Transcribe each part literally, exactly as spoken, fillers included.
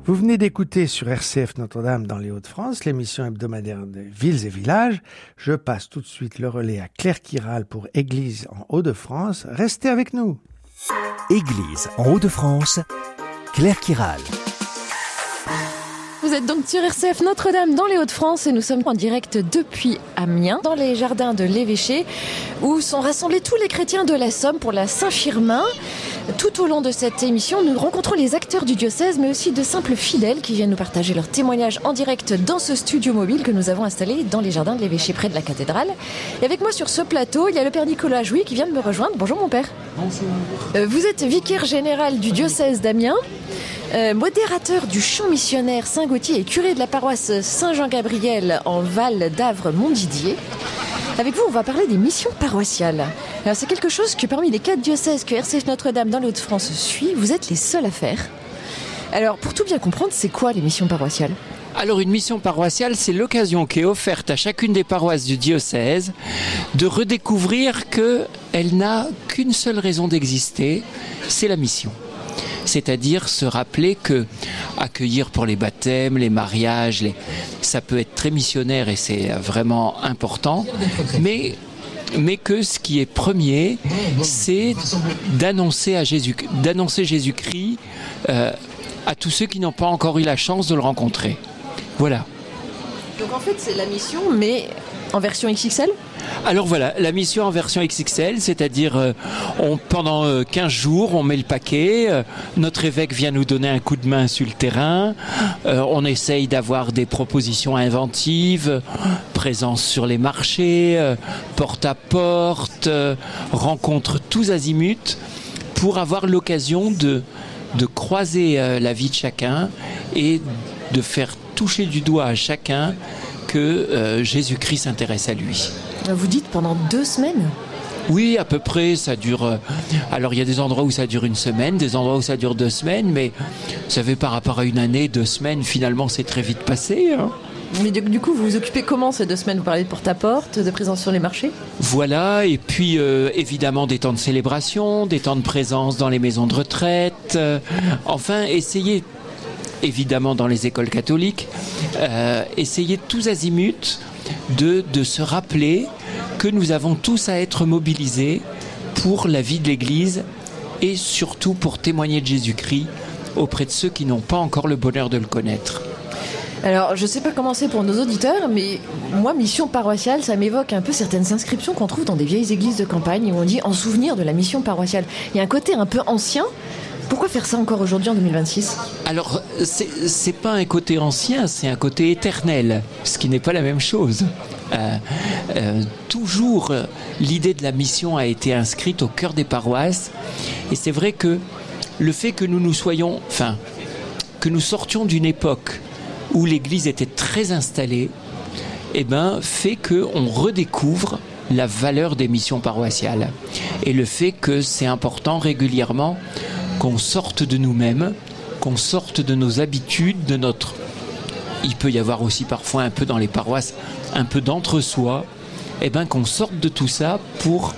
Vous venez d'écouter sur R C F Notre-Dame dans les Hauts-de-France l'émission hebdomadaire de Villes et Villages. Je passe tout de suite le relais à Claire Quiral pour Église en Hauts-de-France. Restez avec nous. Église en Hauts-de-France, Claire Quiral. Vous êtes donc sur R C F Notre-Dame dans les Hauts-de-France et nous sommes en direct depuis Amiens, dans les jardins de l'évêché, où sont rassemblés tous les chrétiens de la Somme pour la Saint-Firmin. Tout au long de cette émission, nous rencontrons les acteurs du diocèse, mais aussi de simples fidèles qui viennent nous partager leurs témoignages en direct dans ce studio mobile que nous avons installé dans les jardins de l'évêché près de la cathédrale. Et avec moi sur ce plateau, il y a le père Nicolas Jouy qui vient de me rejoindre. Bonjour mon père. Bonjour. Euh, vous êtes vicaire général du diocèse d'Amiens. Euh, modérateur du chant missionnaire Saint-Gauthier et curé de la paroisse Saint-Jean-Gabriel en Val d'Avre-Montdidier. Avec vous, on va parler des missions paroissiales. Alors, c'est quelque chose que parmi les quatre diocèses que R C F Notre-Dame dans les Hauts-de-France suit, vous êtes les seuls à faire. Alors, pour tout bien comprendre, c'est quoi les missions paroissiales ? Alors une mission paroissiale, c'est l'occasion qui est offerte à chacune des paroisses du diocèse de redécouvrir qu'elle n'a qu'une seule raison d'exister, c'est la mission. C'est-à-dire se rappeler que accueillir pour les baptêmes, les mariages, les... ça peut être très missionnaire et c'est vraiment important, mais, mais que ce qui est premier, c'est d'annoncer, à Jésus, d'annoncer Jésus-Christ euh, à tous ceux qui n'ont pas encore eu la chance de le rencontrer. Voilà. Donc en fait, c'est la mission, mais en version X X L ? Alors voilà, la mission en version X X L, c'est-à-dire euh, on, pendant euh, quinze jours, on met le paquet, euh, notre évêque vient nous donner un coup de main sur le terrain, euh, on essaye d'avoir des propositions inventives, euh, présence sur les marchés, euh, porte à porte, euh, rencontres tous azimuts, pour avoir l'occasion de, de croiser euh, la vie de chacun et de faire toucher du doigt à chacun que euh, Jésus-Christ s'intéresse à lui. Vous dites pendant deux semaines ? Oui, à peu près, ça dure... Euh, alors, il y a des endroits où ça dure une semaine, des endroits où ça dure deux semaines, mais vous savez, par rapport à une année, deux semaines, finalement, c'est très vite passé. Hein. Mais du, du coup, vous vous occupez comment ces deux semaines ? Vous parlez de porte-à-porte, de présence sur les marchés ? Voilà, et puis, euh, évidemment, des temps de célébration, des temps de présence dans les maisons de retraite. Euh, enfin, essayez... évidemment dans les écoles catholiques, euh, essayer tous azimuts de, de se rappeler que nous avons tous à être mobilisés pour la vie de l'Église et surtout pour témoigner de Jésus-Christ auprès de ceux qui n'ont pas encore le bonheur de le connaître. Alors, je ne sais pas comment c'est pour nos auditeurs, mais moi, mission paroissiale, ça m'évoque un peu certaines inscriptions qu'on trouve dans des vieilles églises de campagne où on dit « en souvenir de la mission paroissiale ». Il y a un côté un peu ancien. Pourquoi faire ça encore aujourd'hui en deux mille vingt-six ? Alors, c'est, c'est pas un côté ancien, c'est un côté éternel, ce qui n'est pas la même chose. Euh, euh, toujours, euh, l'idée de la mission a été inscrite au cœur des paroisses, et c'est vrai que le fait que nous nous soyons, enfin, que nous sortions d'une époque où l'Église était très installée, eh ben, fait qu'on redécouvre la valeur des missions paroissiales, et le fait que c'est important régulièrement qu'on sorte de nous-mêmes, qu'on sorte de nos habitudes, de notre... Il peut y avoir aussi parfois un peu dans les paroisses, un peu d'entre-soi, et bien qu'on sorte de tout ça pour,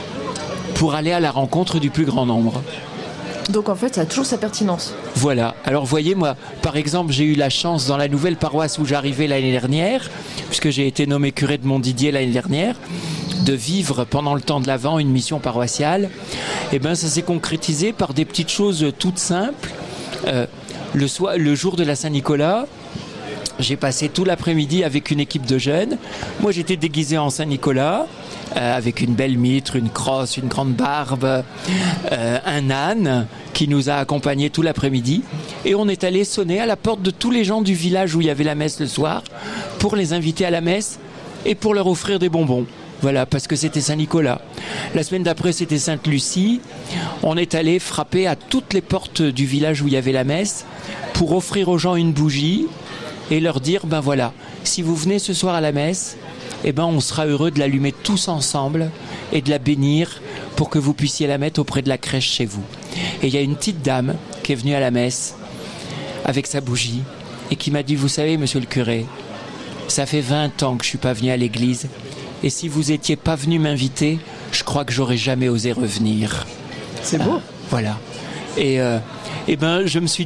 pour aller à la rencontre du plus grand nombre. Donc en fait, ça a toujours sa pertinence. Voilà. Alors voyez, moi, par exemple, j'ai eu la chance dans la nouvelle paroisse où j'arrivais l'année dernière, puisque j'ai été nommé curé de Montdidier l'année dernière, de vivre pendant le temps de l'Avent une mission paroissiale. Et ben ça s'est concrétisé par des petites choses toutes simples. Euh, le, soir, le jour de la Saint-Nicolas, j'ai passé tout l'après-midi avec une équipe de jeunes. Moi, j'étais déguisé en Saint-Nicolas, euh, avec une belle mitre, une crosse, une grande barbe, euh, un âne qui nous a accompagnés tout l'après-midi. Et on est allé sonner à la porte de tous les gens du village où il y avait la messe le soir pour les inviter à la messe et pour leur offrir des bonbons. Voilà, parce que c'était Saint-Nicolas. La semaine d'après, c'était Sainte-Lucie. On est allé frapper à toutes les portes du village où il y avait la messe pour offrir aux gens une bougie et leur dire, ben voilà, si vous venez ce soir à la messe, eh ben on sera heureux de l'allumer tous ensemble et de la bénir pour que vous puissiez la mettre auprès de la crèche chez vous. Et il y a une petite dame qui est venue à la messe avec sa bougie et qui m'a dit, vous savez, monsieur le curé, ça fait vingt ans que je suis pas venu à l'église. Et si vous étiez pas venu m'inviter, je crois que j'aurais jamais osé revenir. C'est beau. Euh, voilà. Et, euh, et ben, je me suis dit,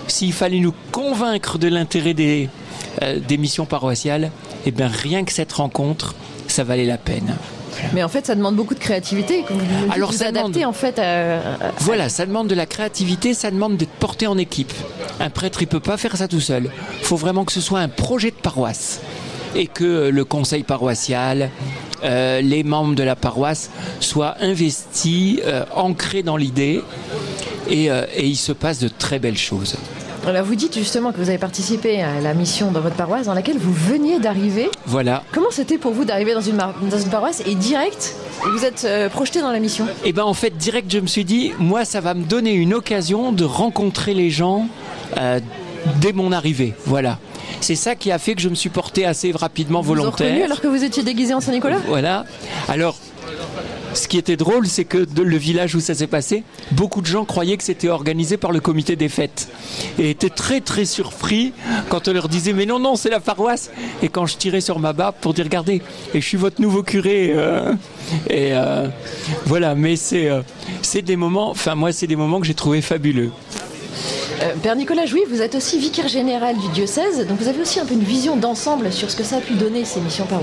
s'il fallait nous convaincre de l'intérêt des, euh, des missions paroissiales, eh bien rien que cette rencontre, ça valait la peine. Mais en fait, ça demande beaucoup de créativité. Vous vous, Alors, vous ça adaptez demande... en fait à... Voilà, ça demande de la créativité, ça demande d'être porté en équipe. Un prêtre, il peut pas faire ça tout seul. Il faut vraiment que ce soit un projet de paroisse et que le conseil paroissial, euh, les membres de la paroisse soient investis, euh, ancrés dans l'idée et, euh, et il se passe de très belles choses. Alors vous dites justement que vous avez participé à la mission dans votre paroisse dans laquelle vous veniez d'arriver. Voilà. Comment c'était pour vous d'arriver dans une, mar- dans une paroisse et direct, vous êtes euh, projeté dans la mission? Et ben en fait, direct, je me suis dit, moi, ça va me donner une occasion de rencontrer les gens euh, dès mon arrivée. Voilà. C'est ça qui a fait que je me suis porté assez rapidement Vous volontaire. Vous avez reconnu alors que vous étiez déguisé en Saint-Nicolas? Voilà. Alors, ce qui était drôle, c'est que de le village où ça s'est passé, beaucoup de gens croyaient que c'était organisé par le comité des fêtes. Et étaient très très surpris quand on leur disait « Mais non, non, c'est la paroisse !» Et quand je tirais sur ma barbe pour dire « Regardez, et je suis votre nouveau curé. Euh, » Et euh, voilà, mais c'est, euh, c'est des moments, enfin moi, c'est des moments que j'ai trouvés fabuleux. Euh, Père Nicolas Jouy, vous êtes aussi vicaire général du diocèse, donc vous avez aussi un peu une vision d'ensemble sur ce que ça a pu donner ces missions paroissiales.